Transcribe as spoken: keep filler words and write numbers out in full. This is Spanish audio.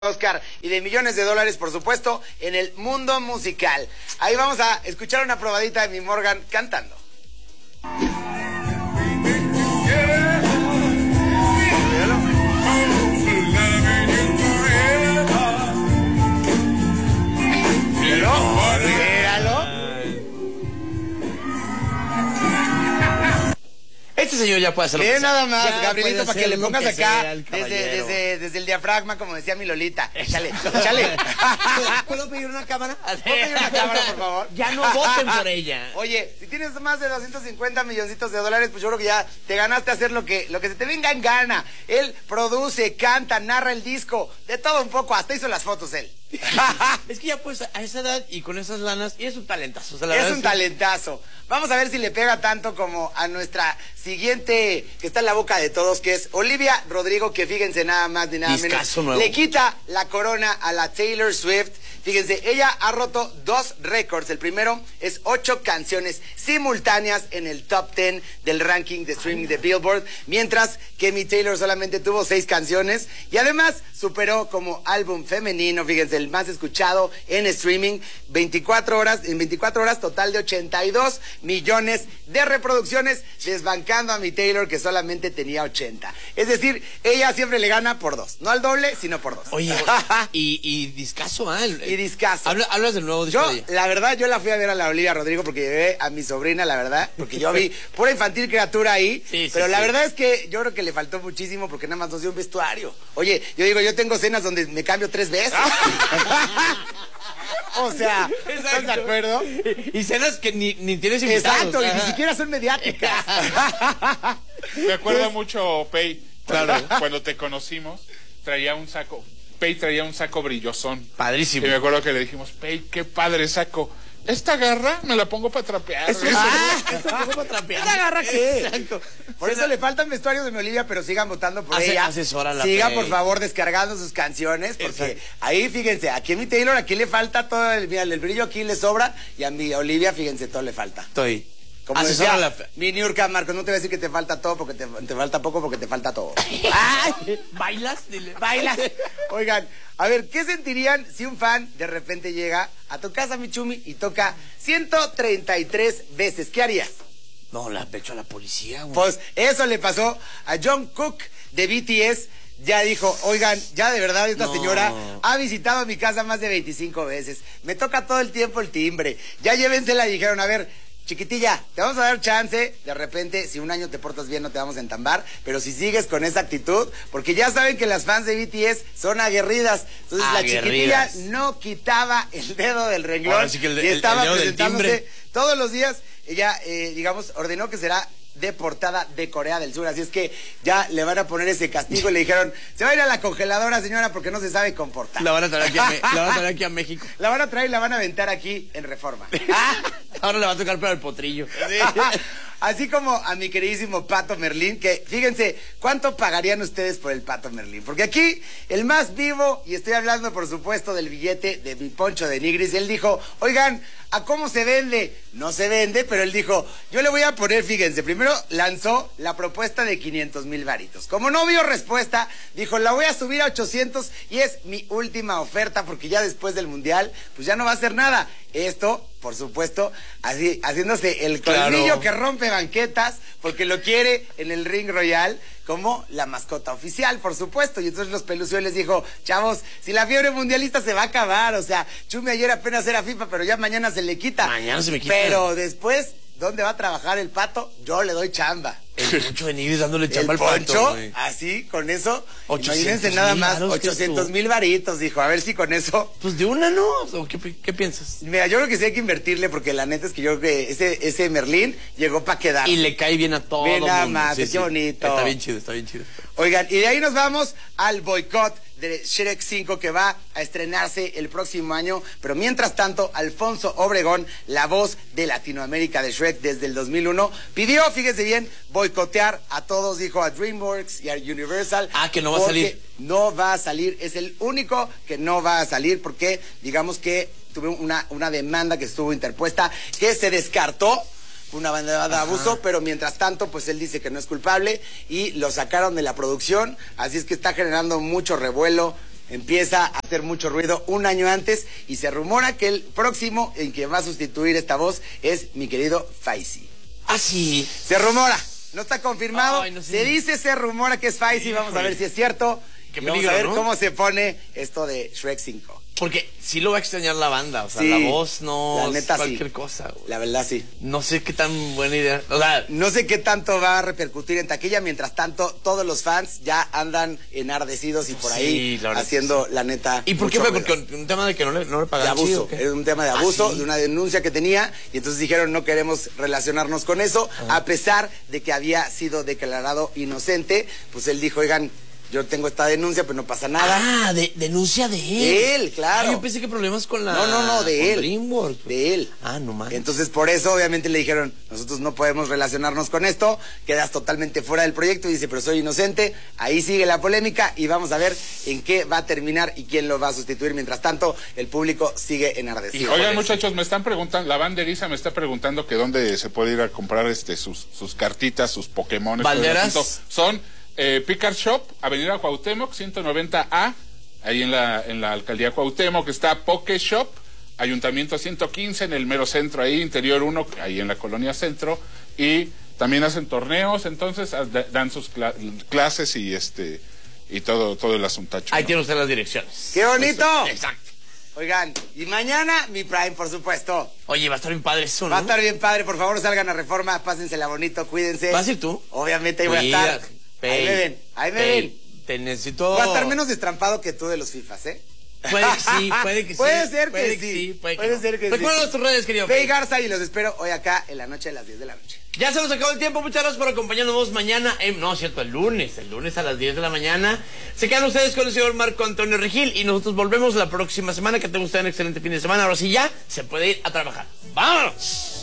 Oscar y de millones de dólares, por supuesto, en el mundo musical. Ahí vamos a escuchar una probadita de mi Morgan cantando. Este señor ya puede hacerlo. Que nada más, ya Gabrielito, para que le pongas acá desde, desde, desde el diafragma, como decía mi Lolita. Échale, échale. ¿Puedo pedir una cámara? ¿Puedo pedir una cámara, por favor? Ya no voten por ella. Oye, si tienes más de doscientos cincuenta milloncitos de dólares, pues yo creo que ya te ganaste hacer lo que, lo que se te venga en gana. Él produce, canta, narra el disco, de todo un poco, hasta hizo las fotos él. Es que ya pues a esa edad y con esas lanas, y es un talentazo. O sea, la es verdad un es talentazo. Vamos a ver si le pega tanto como a nuestra siguiente, que está en la boca de todos, que es Olivia Rodrigo, que fíjense nada más ni nada menos. Nuevo. Le quita la corona a la Taylor Swift. Fíjense, ella ha roto dos récords. El primero es ocho canciones simultáneas en el top ten del ranking de streaming de Billboard, mientras que mi Taylor solamente tuvo seis canciones y además superó como álbum femenino, fíjense, el más escuchado en streaming, veinticuatro horas, en veinticuatro horas total de ochenta y dos millones de reproducciones, desbancando a mi Taylor que solamente tenía ochenta. Es decir, ella siempre le gana por dos, no al doble, sino por dos. Oye, y, y discazo, ¿ah? Y discazo. Habla, hablas del nuevo disco yo, de ella. La verdad, yo la fui a ver a la Olivia Rodrigo porque llevé a mi sobrina, la verdad, porque yo vi pura infantil criatura ahí, sí, sí, pero la sí. verdad es que yo creo que le faltó muchísimo porque nada más nos dio un vestuario. Oye, yo digo, yo tengo cenas donde me cambio tres veces. O sea, ¿estás de acuerdo? Y cenas que ni, ni tienes invitados. Exacto, y ni siquiera son mediáticas. Me acuerda pues, mucho Pei, claro, cuando te conocimos, traía un saco, Pei traía un saco brillosón. Padrísimo. Y me acuerdo que le dijimos, Pei, qué padre saco. ¿Esta garra me la pongo para trapear? Eso, ah, ¿Esta pongo para trapear? ¿Esta garra qué? Exacto. Por eso le faltan vestuarios de mi Olivia, pero sigan votando por Hace, ella. Asesora la Sigan, Pei. por favor, descargando sus canciones, porque Exacto. ahí, fíjense, aquí a mi Taylor, aquí le falta todo, el, mira, el brillo aquí le sobra, y a mi Olivia, fíjense, todo le falta. Estoy. Como Asesora decía, la... mi Niurka, Marcos, no te voy a decir que te falta todo, porque te, te falta poco, porque te falta todo. ¡Ay! ¿Bailas? Dile. ¿Bailas? Oigan, a ver, ¿qué sentirían si un fan de repente llega a tu casa, mi Chumi, y toca ciento treinta y tres veces? ¿Qué harías? No, la pecho a la policía, güey. Pues eso le pasó a John Cook de B T S. Ya dijo, oigan, ya de verdad esta no. señora ha visitado mi casa más de veinticinco veces. Me toca todo el tiempo el timbre. Ya llévensela y dijeron, a ver, chiquitilla, te vamos a dar chance. De repente, si un año te portas bien, no te vamos a entambar. Pero si sigues con esa actitud, porque ya saben que las fans de B T S son aguerridas. Entonces aguerridas. La chiquitilla no quitaba el dedo del renglón. Sí que el, y estaba el, el presentándose todos los días. Ella, eh, digamos, ordenó que será deportada de Corea del Sur, así es que ya le van a poner ese castigo y le dijeron, se va a ir a la congeladora, señora, porque no se sabe comportar. La van a traer aquí a, Me la van a, traer aquí a México. La van a traer y la van a aventar aquí en Reforma. Ahora le va a tocar para el potrillo. Así como a mi queridísimo Pato Merlín, que fíjense, ¿cuánto pagarían ustedes por el Pato Merlín? Porque aquí, el más vivo, y estoy hablando por supuesto del billete de mi Poncho de Nigris, él dijo, oigan, ¿a cómo se vende? No se vende, pero él dijo, yo le voy a poner, fíjense, primero lanzó la propuesta de quinientos mil varitos. Como no vio respuesta, dijo, la voy a subir a ochocientos y es mi última oferta porque ya después del Mundial, pues ya no va a hacer nada. Esto, por supuesto, así, haciéndose el colmillo claro. que rompe banquetas, porque lo quiere en el Ring Royal como la mascota oficial, por supuesto. Y entonces los Pelucios les dijo, chavos, si la fiebre mundialista se va a acabar, o sea, Chumi ayer apenas era FIFA, pero ya mañana se le quita. Mañana se me quita. Pero después, ¿dónde va a trabajar el Pato? Yo le doy chamba. El Poncho de Nigris dándole chamba el al Poncho, Pato, güey. Así, con eso, imagínense nada más, ochocientos mil varitos, dijo, a ver si con eso... Pues de una no, ¿o qué, qué piensas? Mira, yo creo que sí hay que invertirle, porque la neta es que yo creo que ese, ese Merlín llegó para quedar. Y le cae bien a todo Bien nada mundo. más, Sí, qué sí. bonito. Está bien chido, está bien chido. Oigan, y de ahí nos vamos al boicot de Shrek cinco, que va a estrenarse el próximo año, pero mientras tanto, Alfonso Obregón, la voz de Latinoamérica de Shrek desde el dos mil uno, pidió, fíjense bien, boicotear a todos, dijo a DreamWorks y a Universal. Ah, que no va a salir. No va a salir, es el único que no va a salir porque, digamos que tuve una, una demanda que estuvo interpuesta, que se descartó. Una banda de abuso, pero mientras tanto, pues él dice que no es culpable y lo sacaron de la producción, así es que está generando mucho revuelo empieza a hacer mucho ruido un año antes y se rumora que el próximo en que va a sustituir esta voz es mi querido Faisy. Ah, sí. Se rumora, no está confirmado, Ay, no sé. se dice, se rumora que es Faisy, vamos a ver si es cierto. Qué Y vamos peligro, a ver ¿no? cómo se pone esto de Shrek cinco. Porque sí lo va a extrañar la banda, o sea, Sí, la voz no la neta, es cualquier sí. cosa, güey. La verdad sí. No sé qué tan buena idea. O sea, No sé qué tanto va a repercutir en taquilla, mientras tanto todos los fans ya andan enardecidos y por Sí, ahí la verdad haciendo que sí. la neta. ¿y por qué mucho fue? ruido. Porque un tema de que no le, no le De pagaban chido, abuso, ¿o qué? era un tema de Ah, abuso, ¿sí? de una denuncia que tenía, y entonces dijeron no queremos relacionarnos con eso, a pesar de que había sido declarado inocente, pues él dijo, oigan, yo tengo esta denuncia, pero no pasa nada. Ah, de, denuncia de él. De él, claro. Ah, yo pensé que problemas con la... No, no, no, de con él. DreamWorks. De él. Ah, no más. Entonces, por eso, obviamente, le dijeron, nosotros no podemos relacionarnos con esto, quedas totalmente fuera del proyecto, y dice, pero soy inocente. Ahí sigue la polémica y vamos a ver en qué va a terminar y quién lo va a sustituir. Mientras tanto, el público sigue enardecido. Oigan, muchachos, me están preguntando, la banderiza me está preguntando que dónde se puede ir a comprar este sus, sus cartitas, sus Pokémones. todo el ¿Banderas? asunto. Son eh, Picard Shop, Avenida Cuauhtémoc, ciento noventa A, ahí en la, en la alcaldía Cuauhtémoc, está Poké Shop, Ayuntamiento ciento quince, en el mero centro ahí, Interior uno, ahí en la colonia Centro, y también hacen torneos, entonces a- da- dan sus cla- clases y este y todo todo el asuntacho. Ahí ¿no? tiene usted las direcciones. ¡Qué bonito! Exacto. Oigan, y mañana mi Prime, por supuesto. Oye, va a estar bien padre eso, ¿no? Va a estar bien padre, por favor salgan a Reforma, pásensela bonito, cuídense. ¿Vas a ir tú? Obviamente ahí voy a Cuida, estar. Pey, Ahí me ven, ahí me Pey, ven. Te necesito... Voy a estar menos destrampado que tú de los FIFAs, ¿eh? Puede que sí, puede que sí. Puede ser que puede sí, puede, que puede no. ser que sí. Recuerda tus redes, querido. Pey Pey. Garza, y los espero hoy acá en la noche a las diez de la noche. Ya se nos acabó el tiempo, muchas gracias por acompañarnos mañana. En, no, cierto, el lunes, el lunes a las diez de la mañana. Se quedan ustedes con el señor Marco Antonio Regil y nosotros volvemos la próxima semana. Que tengan ustedes un excelente fin de semana. Ahora sí ya se puede ir a trabajar. ¡Vámonos!